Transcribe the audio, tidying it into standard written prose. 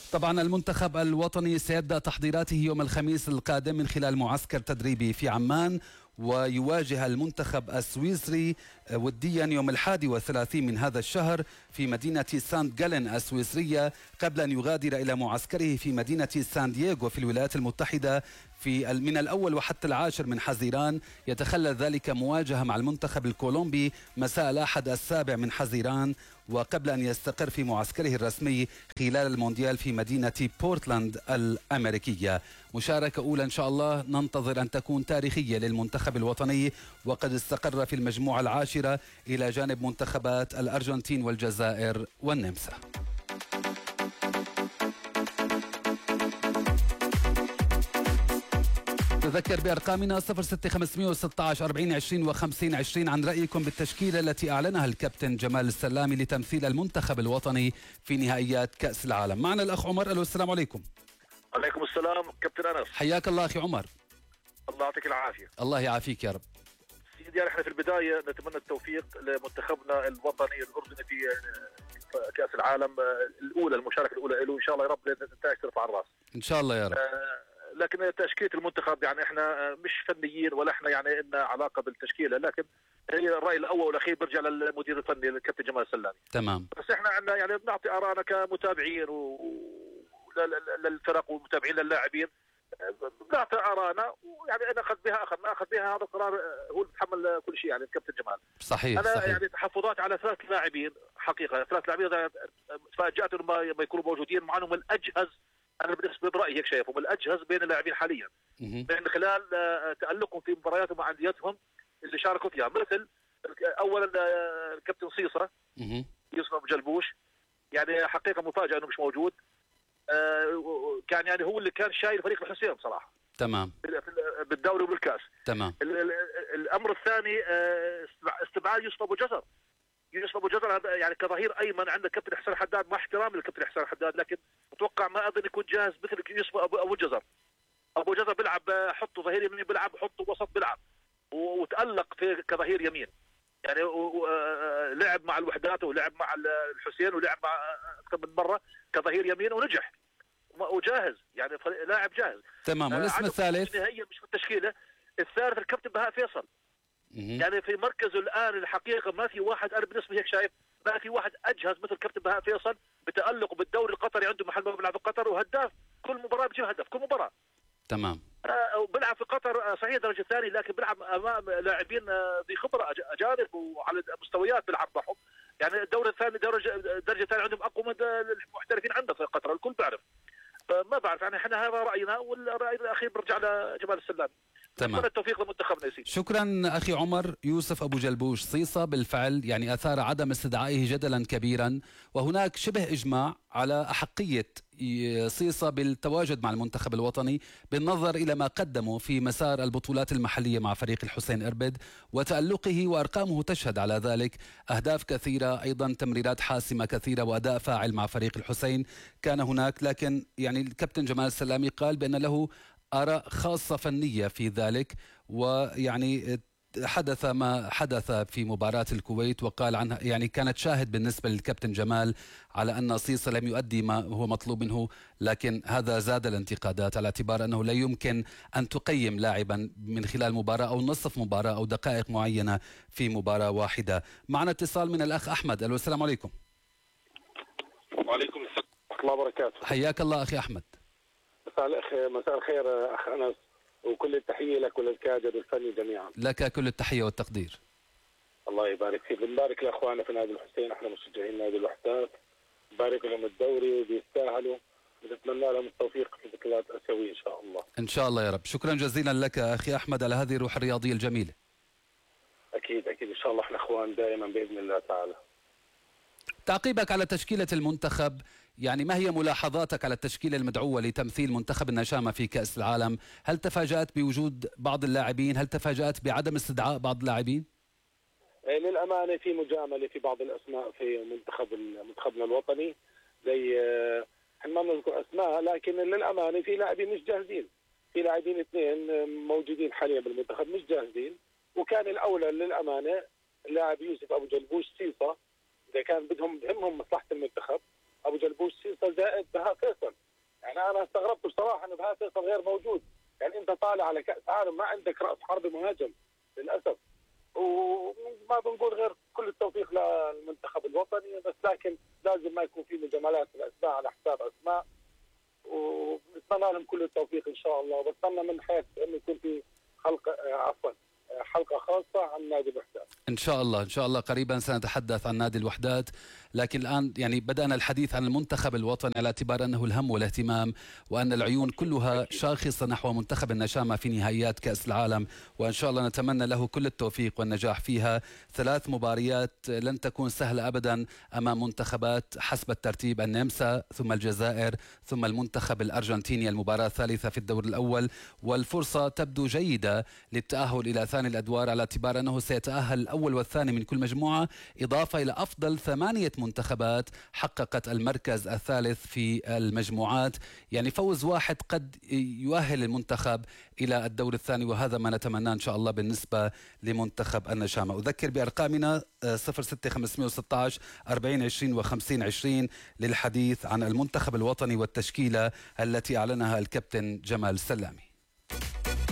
طبعا المنتخب الوطني سيبدأ تحضيراته يوم الخميس القادم من خلال معسكر تدريبي في عمان، ويواجه المنتخب السويسري وديا يوم 31 من هذا الشهر في مدينة سانت جالين السويسرية، قبل أن يغادر إلى معسكره في مدينة سان دييغو في الولايات المتحدة من الأول وحتى العاشر من حزيران. يتخلل ذلك مواجهة مع المنتخب الكولومبي مساء الأحد 7 من حزيران، وقبل أن يستقر في معسكره الرسمي خلال المونديال في مدينة بورتلاند الأمريكية. مشاركة أولى إن شاء الله ننتظر أن تكون تاريخية للمنتخب الوطني، وقد استقر في المجموعة العاشرة إلى جانب منتخبات الأرجنتين والجزائر والنمسا. تذكر بأرقامنا 06516 40 20 و50 20 عن رأيكم بالتشكيلة التي أعلنها الكابتن جمال السلامي لتمثيل المنتخب الوطني في نهائيات كأس العالم. معنا الأخ عمر. ألو، السلام عليكم. عليكم السلام كابتن أنس. حياك الله أخي عمر. الله يعطيك العافية. الله يعافيك يا رب. سيدي، احنا في البداية نتمنى التوفيق لمنتخبنا الوطني الأردني في كأس العالم الأولى، المشاركة الأولى له، إن شاء الله يا رب النتائج ترفع الرأس إن شاء الله يا رب. لكن تشكيلة المنتخب يعني احنا مش فنيين ولا احنا يعني لنا علاقة بالتشكيلة، لكن هي الرأي الأول والأخير بيرجع للمدير الفني الكابتن جمال السلامي. تمام. بس احنا عندنا يعني بنعطي آراءنا كمتابعين للفرق ومتابعين للاعبين، بنعطي آراءنا، ويعني انا اخذ بها هذا القرار، هو اللي بيتحمل كل شيء يعني الكابتن جمال. صحيح. انا صحيح. يعني تحفظات على 3 لاعبين، حقيقة 3 لاعبين تفاجأت انهم ما يكونوا موجودين، مع انهم الأجهز. أنا بالنسبة برأيي هيك شايفهم الأجهز بين اللاعبين حاليا من خلال تألقهم في مبارياتهم مع أنديتهم اللي شاركوا فيها، مثل أولا الكابتن صيصة يوسف أبو جلبوش، يعني حقيقة مفاجأة أنه مش موجود. كان يعني هو اللي كان شايل فريق الحسين بصراحة. تمام. بالدوري وبالكاس. تمام. الأمر الثاني استبعاد يوسف أبو جزر. يوسف أبو جزر هذا يعني كظهير أيمن عندك كابتن حسين حداد، مع احترامي للكابتن حسين حداد، لكن متوقع ما أظن يكون جاهز مثل يوسف أبو جزر. أبو جزر بيلعب، حطه ظهير يمين بيلعب، حطه وسط بيلعب، وتألق في كظهير يمين، يعني لعب مع الوحدات ولعب مع الحسين ولعب مع أكثر من مرة كظهير يمين ونجح وجاهز، يعني لاعب جاهز. تمام. والاسم الثالث هي مش في التشكيلة. الثالث الكابتن بهاء فيصل. يعني في مركزه الآن الحقيقة ما في واحد، أنا بالنسبة هيك شايف ما في واحد أجهز مثل كابتن بهاء فيصل بتألق بالدوري القطري، عنده محل ما بيلعب في قطر، وهداف كل مباراة بيجيب هدف كل مباراة. تمام. بيلعب في قطر صحيح درجة ثانية، لكن بيلعب أمام لاعبين ذي خبرة أجانب وعلى مستويات بيلعب معهم، يعني الدوري الثاني درجة ثانية عندهم أقوى من المحترفين عندنا في قطر، الكل بيعرف. فما بعرف يعني احنا هذا رأينا، والرأي الأخير برجع لجمال السلامي. تمام. التوفيق لمنتخبنا يا سيدي. شكرا أخي عمر. يوسف أبو جلبوش صيصة بالفعل يعني أثار عدم استدعائه جدلا كبيرا، وهناك شبه إجماع على أحقية صيصة بالتواجد مع المنتخب الوطني بالنظر إلى ما قدمه في مسار البطولات المحلية مع فريق الحسين إربد وتألقه، وأرقامه تشهد على ذلك. أهداف كثيرة، أيضا تمريرات حاسمة كثيرة، وأداء فاعل مع فريق الحسين كان هناك. لكن يعني الكابتن جمال السلامي قال بأن له آراء خاصة فنية في ذلك، ويعني حدث ما حدث في مباراة الكويت وقال عنها، يعني كانت شاهد بالنسبة للكابتن جمال على أن صيصة لم يؤدي ما هو مطلوب منه، لكن هذا زاد الانتقادات على اعتبار أنه لا يمكن أن تقيم لاعبا من خلال مباراة أو نصف مباراة أو دقائق معينة في مباراة واحدة. معنا اتصال من الأخ أحمد. ألو، السلام عليكم. وعليكم السلام ورحمة الله وبركاته. حياك الله أخي أحمد. مساء الخير أخ أنس، وكل التحية لك وللكادر الفني جميعا. لك كل التحية والتقدير. الله يبارك فيك. بنبارك لأخواننا في نادي الحسين، احنا مشجعين نادي الوحدات، بارك لهم الدوري وبيستاهلوا، بنتمنى لهم التوفيق في بطولات آسيوية إن شاء الله. إن شاء الله يا رب. شكرا جزيلا لك أخي أحمد على هذه الروح الرياضية الجميلة. أكيد إن شاء الله احنا أخوان دائما بإذن الله تعالى. تعقيبك على تشكيلة المنتخب، يعني ما هي ملاحظاتك على التشكيلة المدعوة لتمثيل منتخب النشامة في كأس العالم؟ هل تفاجأت بوجود بعض اللاعبين؟ هل تفاجأت بعدم استدعاء بعض اللاعبين؟ للأمانة في مجاملة في بعض الأسماء في منتخبنا الوطني، زي احنا ما بنذكر أسماء، لكن للأمانة في لاعبين مش جاهزين، في لاعبين 2 موجودين حاليا بالمنتخب مش جاهزين، وكان الأولى للأمانة لاعب يوسف أبو جلبوش صيصة، إذا كان بهمهم مصلحة المنتخب، أبو جلبوش صيصة زائد بهاء فيصل. على كاس عالم ما عندك راس حرب مهاجم للاسف. وما بنقول غير كل التوفيق للمنتخب الوطني، بس لكن لازم ما يكون في مجاملات الاسماء على حساب اسماء، ونتمنى لهم كل التوفيق ان شاء الله. وبتمنى من حيث انه يكون في حلقه خاصه عن نادي الوحدات ان شاء الله. ان شاء الله قريبا سنتحدث عن نادي الوحدات، لكن الان يعني بدانا الحديث عن المنتخب الوطني على اعتبار انه الهم والاهتمام، وان العيون كلها شاخصه نحو منتخب النشامه في نهائيات كاس العالم، وان شاء الله نتمنى له كل التوفيق والنجاح فيها. 3 مباريات لن تكون سهله ابدا امام منتخبات حسب الترتيب: النمسا ثم الجزائر ثم المنتخب الارجنتيني، المباراه الثالثه في الدور الاول، والفرصه تبدو جيده للتاهل الى ثاني الادوار على اعتبار انه سيتاهل الاول والثاني من كل مجموعه، اضافه الى افضل 8 منتخبات حققت المركز الثالث في المجموعات. يعني فوز واحد قد يؤهل المنتخب الى الدور الثاني، وهذا ما نتمناه ان شاء الله بالنسبه لمنتخب النشامه. اذكر بارقامنا 06516 40 20 و50 20 للحديث عن المنتخب الوطني والتشكيله التي اعلنها الكابتن جمال سلامي.